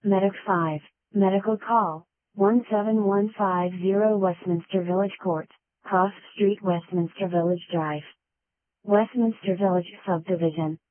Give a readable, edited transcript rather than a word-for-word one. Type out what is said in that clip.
Medic 5, medical call, 17150 Westminster Village Court, Cross Street, Westminster Village Drive. Westminster Village Subdivision.